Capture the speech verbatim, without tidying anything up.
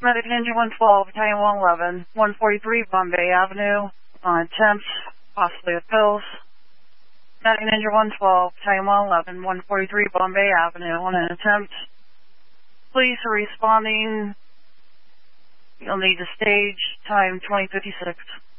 Medic Ninja one twelve, Battalion one eleven, one forty-three Bombay Avenue, on attempt, possibly with pills. Medic Ninja one twelve, Battalion one eleven, one forty-three Bombay Avenue, on an attempt. Police are responding. You'll need to stage, time twenty fifty-six.